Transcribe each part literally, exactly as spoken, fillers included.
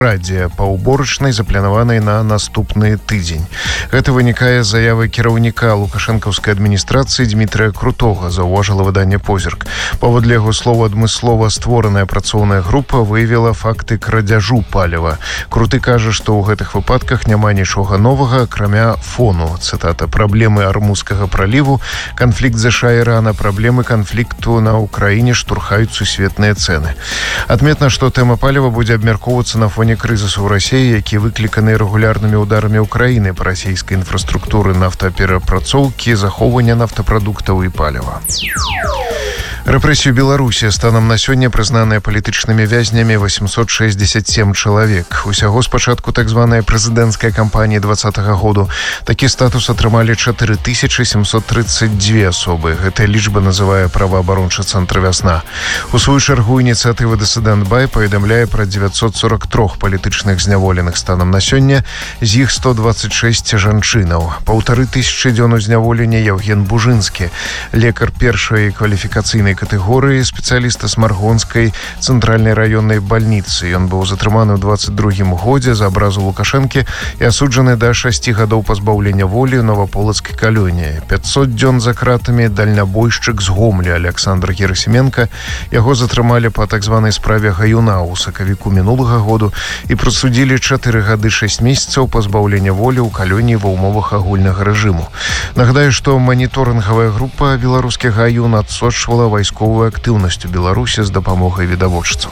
радзе па ўборачнай, запланаванай на наступны тыдзень. Гэта вынікае з заявы кіраўніка лукашэнкаўскай адміністрацыі Дмітрия Крутога, заўважыла выданне «Позірк». Паводле яго слова, адмыслова створаная працоўная група выявіла факты крадзяжу паліва. Круты кажа, што ў гэтых выпадках няма нічога новага, акрамя фону. Цытата: «Праблемы Армузскага праліву, канфлікт ЗША і Ірана, праблемы канфлікту на Украіне штурхаюць сусветныя цэны». Адметна, што тэма паліва будзе абмяркоўвацца на фоне крызісу ў Расіі, які выкліканы рэгулярнымі ударамі Украіны па расійскай інфраструктуры нафтаперапрацоўкі, захоўвання нафтапрадуктаў і паліва. Рэпрэсію Беларусі станам на сёння прызнаныя палітычнымі вязнямі восемьсот шестьдесят семь чалавек. Усяго з пачатку так званая прэзідэнцкая кампанія двадцатага году такі статус атрымалі чатыры тысячы семьсот тридцать две асобы. Гэтая лічба называе праваабарончы цэнтр «Вясна». У сваю чаргу ініцыятыва «Дысідэнт Бай» паведамляе пра девятьсот сорок три палітычных зняволеных станам на сёння, з іх сто двадцать шесть жанчынаў. Паўтары тысячы дзён у зняволенні Евген Бужынскі, лекар першай кваліфікацыйнай катэгорыі, спецыяліста Смаргонскай цэнтральнай раённай бальніцы. Ён быў затрыманы ў двадцать другім годзе за абразу Лукашэнкі і асуджаны да шасці гадоў пазбаўлення волі ў Новаполацкай калоніі. пятьсот дзён за кратамі дальнабойшчык з Гомля Александр Герасименко. Яго затрымалі па так званай справе Гаюна ў сакавіку мінулага году і прысудзілі чатыры гады шэсць месяцаў пазбаўлення волі ў калоніі ва ўмовах агульнага рэжыму. Нагадаю, што маніторынгавая група беларускіх Гаюн адсочвала вайсковую актыўнасць у Беларусі з дапамогай відавочцаў.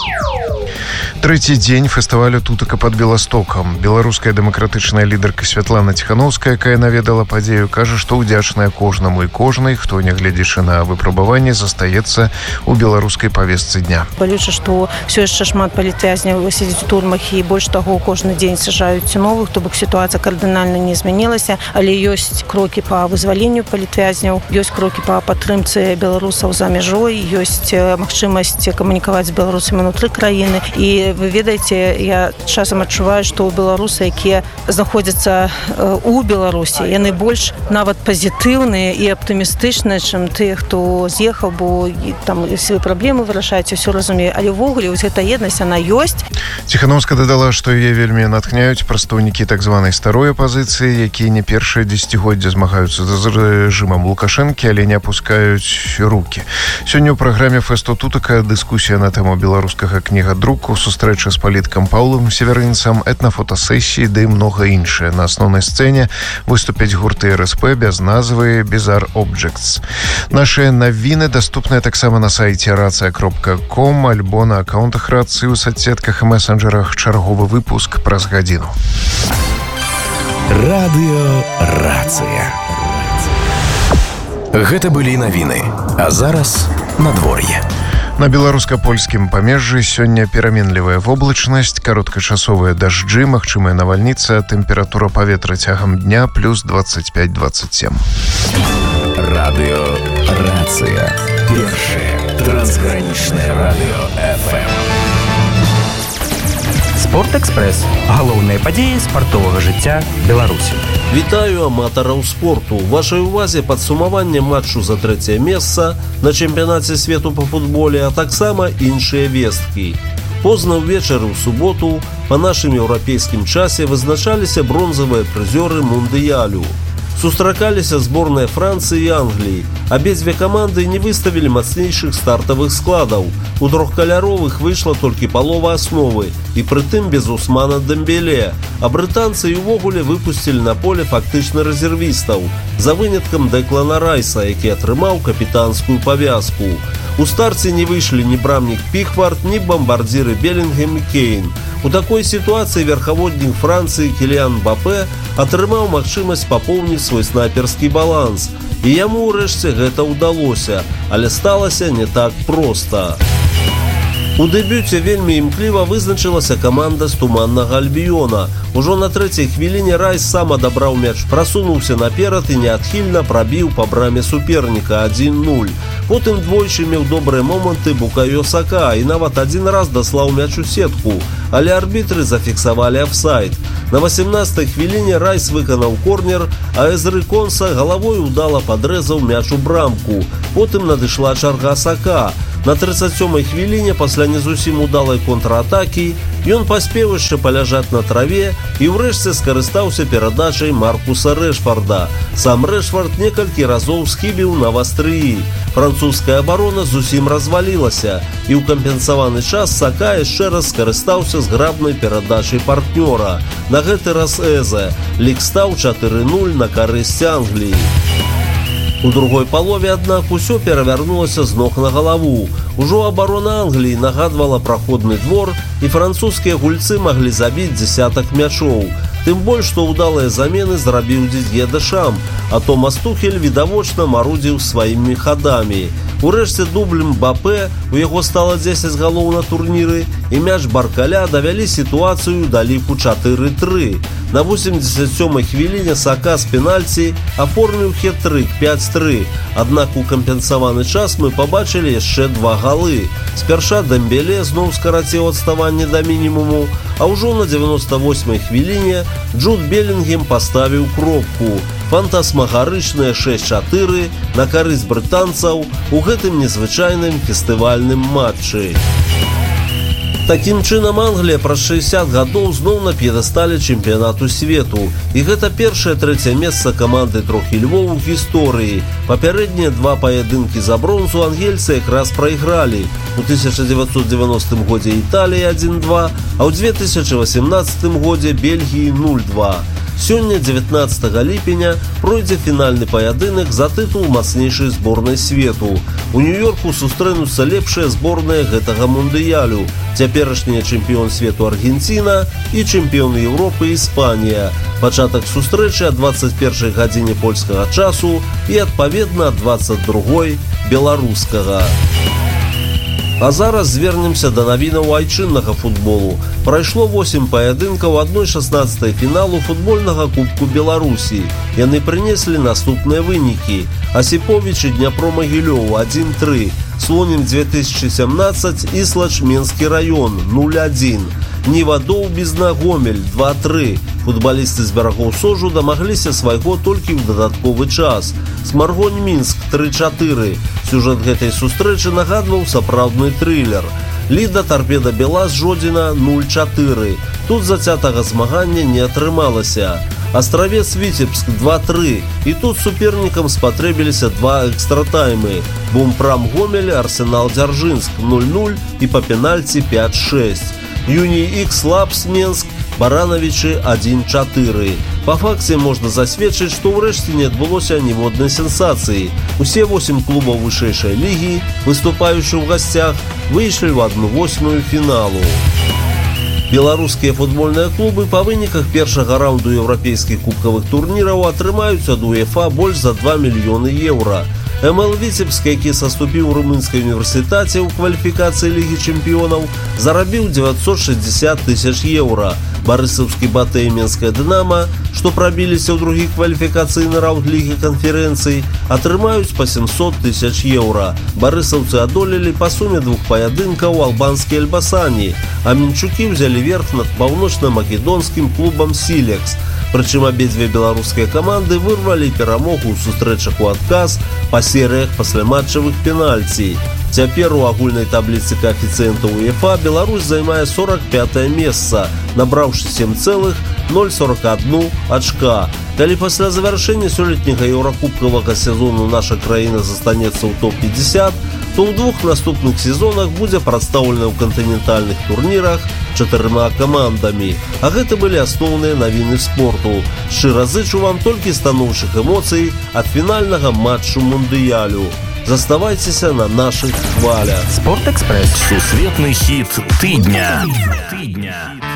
Трэці дзень фестывалю «Тутака пад Беластокам». Беларуская дэмакратычная лідарка Святлана Ціхановская, якая наведала падзею, кажа, што ўдзячная кожнаму і кожнай, хто, нягледзячы на выпрабаванне, застаецца ў беларускай павестцы дня. Балюча, што ўсё яшчэ шмат палітвязняў сядзіць у турмах, і больш таго, кожны дзень сажаюць новых, то бок сітуацыя кардынальна не змянілася, але ёсць крокі па вызваленню палітвязняў, ёсць крокі па падтрымцы беларусаў за мяжой, ёсць магчымасць камунікаваць з беларусамі ўнутры краіны. І вы ведаеце, я часам адчуваю, што беларусы, якія знаходзяцца у Беларусі, яны больш нават пазітыўныя і аптымістычныя, чым тыя, хто з'ехаў, бо там свае праблемы вырашаюць, усё разумею. Але ўвогуле вось гэта еднасць, она ёсць. Ціхановская дадала, што яе вельмі натхняюць прадстаўнікі так званай старой апазіцыі, якія не першае дзесяцігоддзе змагаюцца з рэжымам Лукашэнкі, але не апускаюць рукі. Сёння ў праграме фэсту «Тутака» дыскусія на тэму беларускага кнігадруку, сустрэча з палітыкам Паўлам Северынцам, этнафотасесіі ды многа іншае. На асноўнай сцэне выступяць гурты эр эс пэ, бязназвыя Bizarre Objects. Нашыя навіны даступныя таксама на сайце рацыя кропка ком, альбо на аккаунтах рацыі ў соцсетках і месенджерах. Чарговы выпуск праз гадзіну. Радыё «Рацыя». Гэта былі навіны. А зараз надвор'е. На беларуска-польскім памежжы сёння пераменлівая воблачнасць, кароткачасовыя дажджы, магчымая навальніца, тэмпература паветра цягам дня плюс двадцать пять двадцать семь. Радыё «Рацыя». Першае трансгранічнае радыё эф эм. Спортэкспрэс. Галоўныя падзеі спартовага жыцця Беларусі. Вітаю аматараў спорту. У вашай увазе падсумаванне матчу за трэцяе месца на чэмпіянаце свету па футболе, а таксама іншыя весткі. Позна ўвечары ў суботу па нашым еўрапейскім часе вызначаліся бронзавыя прызёры мундыялю. Сустракаліся зборныя Францыі і Англіі. Абедзве каманды не выставілі мацнейшых стартавых складаў. У трохкаляровых выйшла толькі палова асновы, і прытым без Усмана Дэмбеле. А брытанцы і ўвогуле выпусцілі на поле фактычна рэзервістаў, за выняткам Дэклана Райса, які атрымаў капітанскую павязку. У старце не выйшлі ні брамнік Піхвард, ні бамбардзіры Белінгем і Кейн. У такой сітуацыі верхаводнік Францыі Кіліан Мбапэ атрымаў магчымасць папоўніць свой снайперскі баланс. І яму ўрэшце гэта ўдалося, але сталася не так проста. У дэбюце вельмі імкліва вызначылася каманда з Туманнага Альбіёна. Ужо на трэцяй хвіліне Райс сам адабраў мяч, прасунуўся наперад і неадхільна прабіў па браме суперніка адзін нуль. Потым двойчы меў добрыя моманты Букайо Сака і нават адзін раз даслаў мяч у сетку, але арбітры зафіксавалі афсайд. На васемнаццатай хвіліне Райс выканаў корнер, а Эзры Конса галавой удала падрэзаў мяч у брамку. Потым надышла чарга Сака. На тридцать сёмай хвіліне пасля не зусім удалай контратакі ён паспеў яшчэ паляжаць на траве і ўрэшце скарыстаўся перадачай Маркуса Рэшфарда. Сам Рэшфард некалькі разоў схібіў на вастрыі. Французская абарона зусім развалілася, і ў кампенсаваны час Сака яшчэ раз скарыстаўся зграбнай перадачай партнёра. На гэты раз Эзе. Лік стаў чатыры нуль на карысць Англіі. У другой палове, аднак, усё перавярнулася з ног на галаву. Ужо абарона Англіі нагадвала праходны двор, і французскія гульцы маглі забіць дзесятак мячоў. Тым больш, што ўдалыя замены зрабіў Дидье Дэшам, а Томас Тухель відавочна марудзіў сваімі хадамі. Урэшце дубль Мбапэ, у яго стала дзесяць галоў на турніры, і мяч Баркаля давялі сітуацыю да ліку чатыры тры. На восемьдесят сёмай хвіліне Сака з пенальці аформіў хет-трык пяць тры, аднак у кампенсаваны час мы пабачылі яшчэ два галы. Спярша Дэмбеле зноў скараціў адставанне да мінімуму, а ўжо на девяносто восьмай хвіліне Джуд Белінгем паставіў кропку. Фантасмагарычныя шэсць чатыры на карысць брытанцаў у гэтым незвычайным фестывальным матчы. Такім чынам, Англія праз шэсцьдзесят гадоў зноў на п'едэстале чэмпіянату свету. І гэта першае трэцяе месца каманды трох львоў у гісторыі. Папярэднія два паядынкі за бронзу ангельцы якраз прайгралі. У тысяча дзевяцьсот девяностым годзе Італіі адзін два, а ў две тысячы васемнаццатым годзе Бельгіі нуль два. Сёння, дзевятнаццатага ліпеня, пройдзе фінальны паядынак за тытул мацнейшай зборнай свету. У Нью-Йорку сустрэнуцца лепшыя зборныя гэтага мундыялю, цяперашняя чэмпіён свету Аргенціна і чэмпіён Еўропы Іспанія. Пачатак сустрэчы о двадцать першай гадзіне польскага часу і, адпаведна, двадцать другой беларускага. А зараз звернемся да навінаў айчыннага футболу. Прайшло восемь паядынкаў адной шаснаццатай фіналу футбольнага Кубку Беларусі. Яны прынеслі наступныя вынікі. Асіповіч і Дняпро-Магілёў адзін тры, Слонім две тысячи семнадцать, Іслач Менскі раён нуль адзін, Ніва-Доўбізна Гомель два тры. Футбалісты з берагоў Сожу дамагліся свайго толькі ў дадатковы час. Смаргонь Мінск тры чатыры. Сюжэт гэтай сустрэчы нагадваў сапраўдны трылер. Ліда Тарпеда Белас Жодзіна нуль чатыры. Тут зацятага змагання не атрымалася. Астравец Віцебск два тры. І тут супернікам спатрэбіліся два экстратаймы. Бумпрам Гомель, Арсенал Дзяржынск нуль нуль і па пенальці пять шесть. Юній Ікс Лапс Менск, Баранавічы адзін чатыры. Па факце можна засведчыць, што ўрэшце не адбылося ніводнай сенсацыі. Усе восемь клубаў вышэйшай лігі, выступаючы ў гасцях, выйшлі ў адну восьмую фіналу. Беларускія футбольныя клубы па выніках першага раунду еўрапейскіх кубкавых турніраў атрымаюць ад УЕФА больш за два мільёны еўра. эм эл Віцебск, які саступіў у румынскай універсітэце ў кваліфікацыі Лігі чэмпіёнаў, зарабіў девятьсот шестьдесят тысяч еўра. Барысаўскі Батэ і Менская Дынама, што прабіліся ў другі кваліфікацыйны раунд Лігі канферэнцый, атрымаюць па семьсот тысяч еўра. Барысаўцы адолелі па суме двух паядынкаў албанскі Эльбасані, а мінчукі ўзялі верх над паўночна-македонскім клубам Сілекс. Прычым абедзве беларускія каманды вырвалі перамогу ў сустрэчах у адказ па серыях пасляматчавых пенальці. Цяпер у агульнай табліцы каэфіцыентаў УЕФА Беларусь займае сорок пятае месца, набраўшы сем цэлых ноль сорок адна ачка. Калі пасля завяршэння сёлетняга еўракубкавага сезону наша краіна застанецца ў топ пятьдесят, то ў двух наступных сезонах будзе прадстаўлена ў кантынентальных турнірах чатырма камандамі. А гэта былі асноўныя навіны спорту. Шчыра зычу вам толькі станоўчых эмоцый ад фінальнага матчу мундыялю. Заставайцеся на наших хвалях. Спортэкспрэс. Сусветны хіт тыдня. Тыдня.